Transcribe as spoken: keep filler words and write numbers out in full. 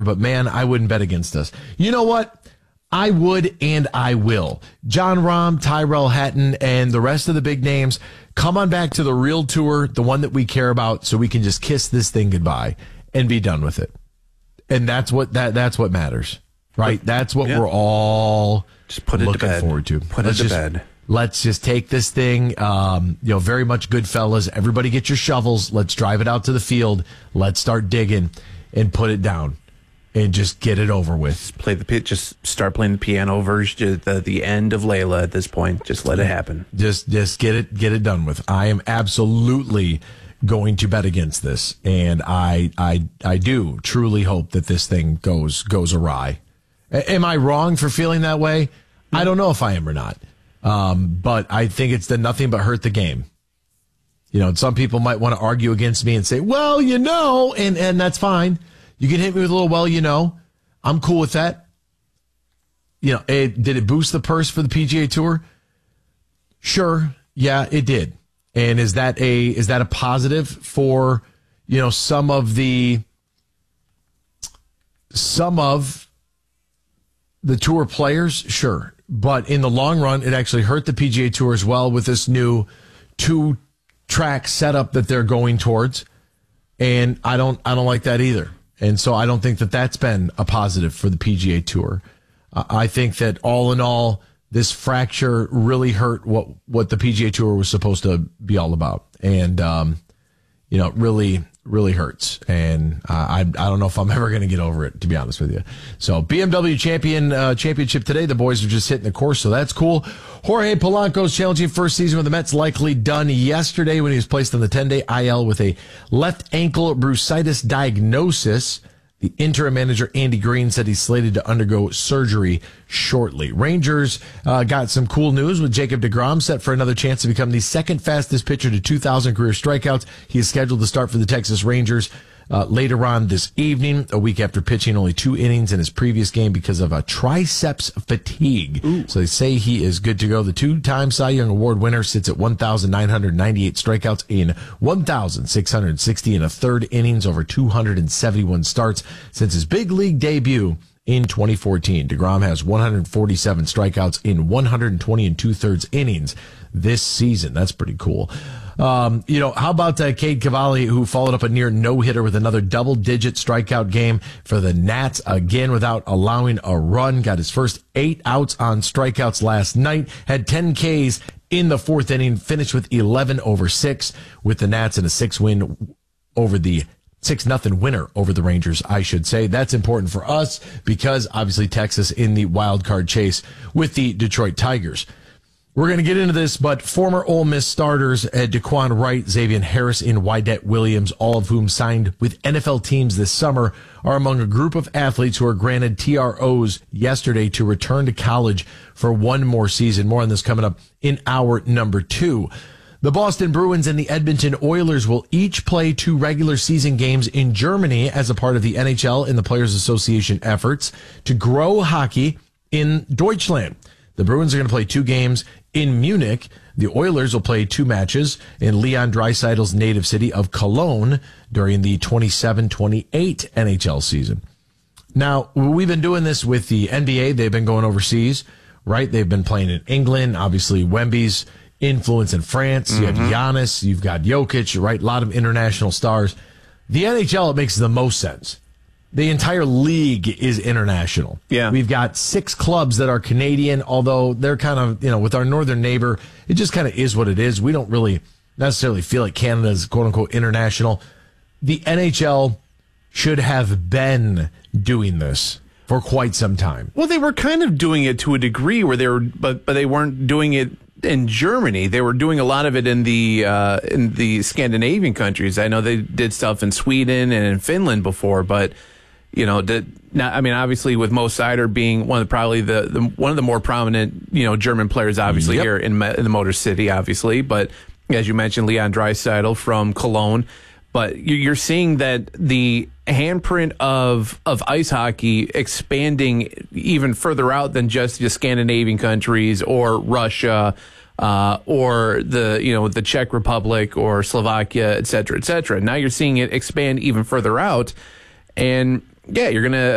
but man, I wouldn't bet against us. You know what? I would and I will. Jon Rahm, Tyrell Hatton, and the rest of the big names, come on back to the real tour, the one that we care about, so we can just kiss this thing goodbye and be done with it. And that's what that that's what matters, right? That's what yeah. we're all just put it looking to bed. forward to. Put let's it to just, bed. Let's just take this thing, um, you know, very much Goodfellas. Everybody get your shovels. Let's drive it out to the field. Let's start digging and put it down. And just get it over with. Just play the just start playing the piano version, the the end of Layla at this point. Just let it happen. Just just get it get it done with. I am absolutely going to bet against this, and I I I do truly hope that this thing goes goes awry. A- am I wrong for feeling that way? I don't know if I am or not. Um, but I think it's done nothing but hurt the game. You know, some people might want to argue against me and say, well, you know, and and that's fine. You can hit me with a little, well, you know, I'm cool with that. You know, it, did it boost the purse for the P G A Tour? Sure. Yeah, it did. And is that a, is that a positive for, you know, some of the, some of the tour players? Sure. But in the long run, it actually hurt the P G A Tour as well with this new two track setup that they're going towards. And I don't, I don't like that either. And so I don't think that that's been a positive for the P G A Tour. Uh, I think that all in all, this fracture really hurt what, what the P G A Tour was supposed to be all about. And, um, you know, it really, really hurts. And uh, I I don't know if I'm ever going to get over it, to be honest with you. So B M W champion uh, championship today. The boys are just hitting the course, so that's cool. Jorge Polanco's challenging first season with the Mets likely done yesterday when he was placed on the ten-day I L with a left ankle bursitis diagnosis. The interim manager, Andy Green, said he's slated to undergo surgery shortly. Rangers uh, got some cool news with Jacob deGrom set for another chance to become the second fastest pitcher to two thousand career strikeouts. He is scheduled to start for the Texas Rangers uh, later on this evening, a week after pitching only two innings in his previous game because of a triceps fatigue. Ooh. So they say he is good to go. The two-time Cy Young Award winner sits at one thousand nine hundred ninety-eight strikeouts in one thousand six hundred sixty and a third innings over two hundred seventy-one starts since his big league debut in twenty fourteen. DeGrom has one hundred forty-seven strikeouts in one hundred twenty and two-thirds innings this season. That's pretty cool. Um, you know, how about uh, Cade Cavalli, who followed up a near no-hitter with another double-digit strikeout game for the Nats, again without allowing a run. Got his first eight outs on strikeouts last night. Had ten Ks in the fourth inning. Finished with eleven over six with the Nats in a six-win over the six nothing winner over the Rangers, I should say. That's important for us because obviously Texas in the wild card chase with the Detroit Tigers. We're going to get into this, but former Ole Miss starters at Daquan Wright, Xavier Harris, and Wydett Williams, all of whom signed with N F L teams this summer, are among a group of athletes who were granted T R Os yesterday to return to college for one more season. More on this coming up in hour number two. The Boston Bruins and the Edmonton Oilers will each play two regular season games in Germany as a part of the N H L and the Players Association efforts to grow hockey in Deutschland. The Bruins are going to play two games in Munich. The Oilers will play two matches in Leon Draisaitl's native city of Cologne during the twenty-seven twenty-eight N H L season. Now, we've been doing this with the N B A. They've been going overseas, right? They've been playing in England. Obviously, Wemby's influence in France. Mm-hmm. You have Giannis. You've got Jokic, right? A lot of international stars. The N H L, it makes the most sense. The entire league is international. Yeah. We've got six clubs that are Canadian, although they're kind of, you know, with our northern neighbor, it just kind of is what it is. We don't really necessarily feel like Canada's quote unquote international. The N H L should have been doing this for quite some time. Well, they were kind of doing it to a degree where they were, but, but they weren't doing it in Germany. They were doing a lot of it in the uh, in the Scandinavian countries. I know they did stuff in Sweden and in Finland before, but you know, did not. I mean, obviously, with Mo Seider being one of the, probably the, the one of the more prominent, you know, German players, obviously yep. here in, in the Motor City, obviously. But as you mentioned, Leon Draisaitl from Cologne. But you're seeing that the handprint of of ice hockey expanding even further out than just the Scandinavian countries or Russia uh, or the you know the Czech Republic or Slovakia, et cetera, et cetera. Now you're seeing it expand even further out, and yeah, you're gonna